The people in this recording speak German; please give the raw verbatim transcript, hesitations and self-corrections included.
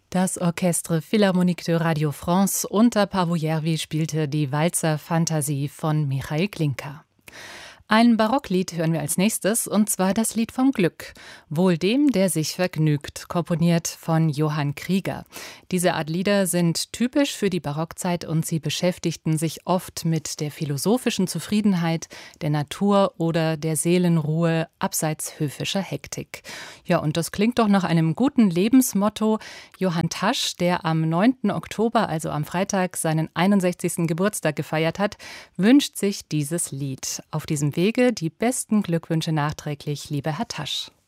Das Orchestre Philharmonique de Radio France unter Paavo Järvi spielte die Walzer-Fantasie von Michail Glinka. Ein Barocklied hören wir als nächstes, und zwar das Lied vom Glück. Wohl dem, der sich vergnügt, komponiert von Johann Krieger. Diese Art Lieder sind typisch für die Barockzeit und sie beschäftigten sich oft mit der philosophischen Zufriedenheit, der Natur oder der Seelenruhe abseits höfischer Hektik. Ja, und das klingt doch nach einem guten Lebensmotto. Johann Tasch, der am neunten Oktober, also am Freitag, seinen einundsechzigsten Geburtstag gefeiert hat, wünscht sich dieses Lied. Auf diesem Wege die besten Glückwünsche nachträglich, lieber Herr Tasch.